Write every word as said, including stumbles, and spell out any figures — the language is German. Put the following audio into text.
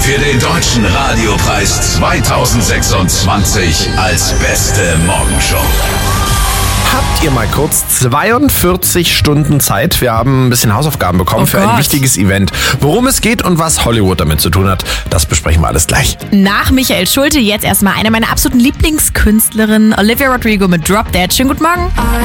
für den Deutschen Radiopreis zweitausendsechsundzwanzig als beste Morgenshow. Habt ihr mal kurz zweiundvierzig Stunden Zeit? Wir haben ein bisschen Hausaufgaben bekommen Oh für Gott. ein wichtiges Event. Worum es geht und was Hollywood damit zu tun hat, das besprechen wir alles gleich. Nach Michael Schulte jetzt erstmal eine meiner absoluten Lieblingskünstlerinnen, Olivia Rodrigo mit Drop Dead. Schönen guten Morgen.